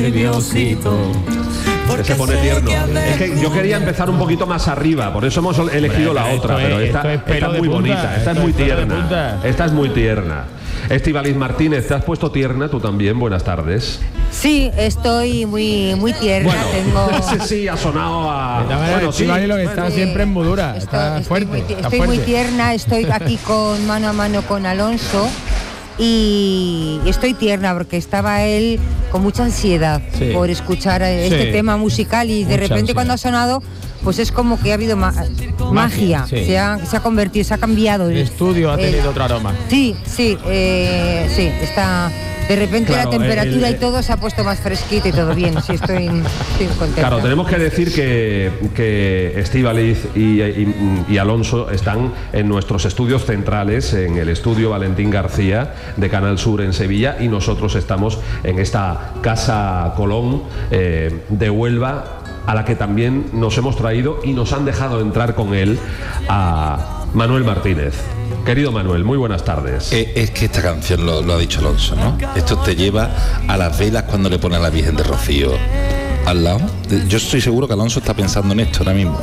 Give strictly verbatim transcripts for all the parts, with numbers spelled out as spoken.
nerviosito. Se pone tierno. Es que yo quería empezar un poquito más arriba, por eso hemos elegido la otra, pero esta, esta es muy bonita, esta es muy tierna. Esta es muy tierna. Estíbaliz Martínez, ¿te has puesto tierna tú también? Buenas tardes. Sí, estoy muy muy tierna. Bueno, tengo... ese sí ha sonado a... Bueno, sí, lo que está sí, siempre en mudura, estoy, está estoy fuerte. Muy, está estoy fuerte. muy tierna, estoy aquí con mano a mano con Alonso y estoy tierna porque estaba él con mucha ansiedad Sí. por escuchar este Sí. tema musical y de Mucha repente ansiedad. cuando ha sonado pues es como que ha habido ma- magia, sí. se, ha, se ha convertido, se ha cambiado. El estudio ha el- tenido otro aroma. Sí, sí, eh, sí, está... De repente Claro, la temperatura el- y todo se ha puesto más fresquito y todo bien, sí, estoy, estoy contenta. Claro, tenemos que decir que, que Estíbaliz y, y, y Alonso están en nuestros estudios centrales, en el estudio Valentín García de Canal Sur en Sevilla, y nosotros estamos en esta Casa Colón eh, de Huelva, a la que también nos hemos traído y nos han dejado entrar con él a Manuel Martínez. Querido Manuel, muy buenas tardes. Eh, es que esta canción lo, lo ha dicho Alonso, ¿no? Esto te lleva a las velas cuando le pone a la Virgen de Rocío al lado. Yo estoy seguro que Alonso está pensando en esto ahora mismo.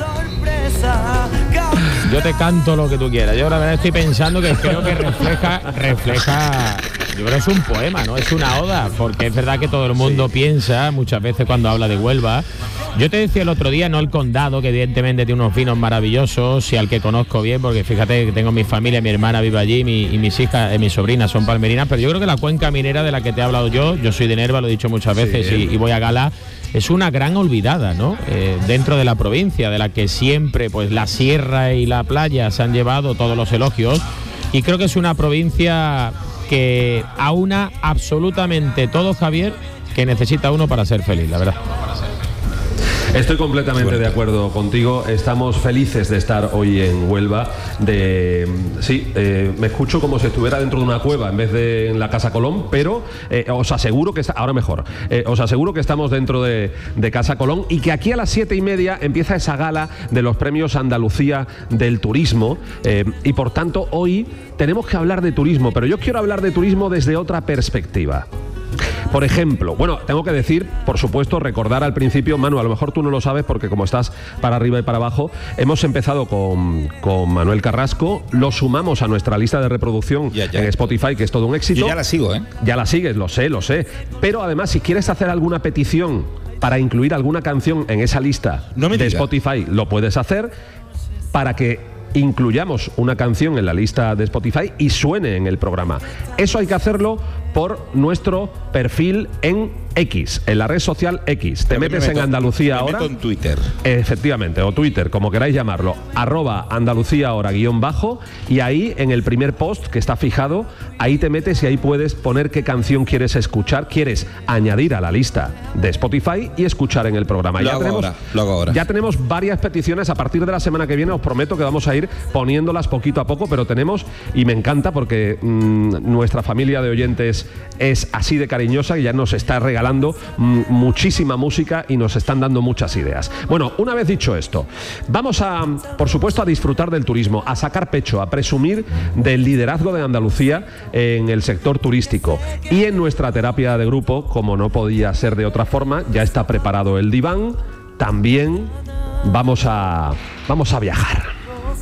Yo te canto lo que tú quieras. Yo la verdad estoy pensando que creo que refleja, refleja, yo creo que es un poema, ¿no? Es una oda, porque es verdad que todo el mundo sí. piensa muchas veces cuando habla de Huelva. Yo te decía el otro día, no el condado, que evidentemente tiene unos vinos maravillosos, y al que conozco bien, porque fíjate que tengo mi familia, mi hermana vive allí, mi, y mis hijas, eh, mis sobrinas son palmerinas, pero yo creo que la cuenca minera de la que te he hablado yo, yo soy de Nerva, lo he dicho muchas veces, sí. y, y voy a Gala, es una gran olvidada, ¿no? Eh, dentro de la provincia, de la que siempre pues la sierra y la playa se han llevado todos los elogios, y creo que es una provincia que aúna absolutamente todo, Javier, que necesita uno para ser feliz, la verdad. Estoy completamente de acuerdo contigo. Estamos felices de estar hoy en Huelva. De sí, eh, me escucho como si estuviera dentro de una cueva en vez de en la Casa Colón, pero eh, os aseguro que está, ahora mejor. Eh, os aseguro que estamos dentro de, de Casa Colón y que aquí a las siete y media empieza esa gala de los premios Andalucía del turismo eh, y por tanto hoy tenemos que hablar de turismo, pero yo quiero hablar de turismo desde otra perspectiva. Por ejemplo, bueno, tengo que decir, por supuesto, recordar al principio, Manu, a lo mejor tú no lo sabes porque como estás para arriba y para abajo, hemos empezado con, con Manuel Carrasco, lo sumamos a nuestra lista de reproducción ya, ya. en Spotify, que es todo un éxito. Yo ya la sigo, ¿eh? Ya la sigues, lo sé, lo sé. Pero además, si quieres hacer alguna petición para incluir alguna canción en esa lista no me de diga. Spotify, lo puedes hacer para que incluyamos una canción en la lista de Spotify y suene en el programa. Eso hay que hacerlo por nuestro perfil en X, en la red social X. Te metes en Andalucía Ahora. Me meto en Twitter. Efectivamente, o Twitter, como queráis llamarlo, arroba Andalucía Ahora guión bajo, y ahí en el primer post que está fijado, ahí te metes y ahí puedes poner qué canción quieres escuchar, quieres añadir a la lista de Spotify y escuchar en el programa. Lo ya hago tenemos, ahora, lo hago ahora. Ya tenemos varias peticiones. A partir de la semana que viene os prometo que vamos a ir poniéndolas poquito a poco, pero tenemos, y me encanta porque mmm, nuestra familia de oyentes es así de cariñosa, que ya nos está regalando mmm, muchísima música y nos están dando muchas ideas. Bueno, una vez dicho esto, vamos a, por supuesto, a disfrutar del turismo, a sacar pecho, a presumir del liderazgo de Andalucía en el sector turístico. Y en nuestra terapia de grupo, como no podía ser de otra forma, ya está preparado el diván. También vamos a, vamos a viajar.